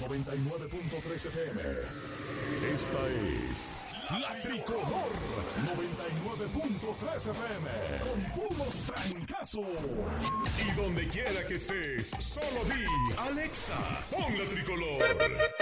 99.3 FM. Esta es La Tricolor 99.3 FM. Con puros trancazos. Y donde quiera que estés, solo di Alexa, pon La Tricolor.